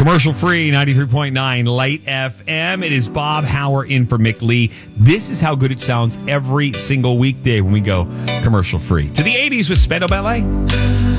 Commercial free, 93.9 Light FM. It is Bob Hauer in for Mick Lee. This is how good it sounds every single weekday when we go commercial free. To the 80s with Spendo Ballet.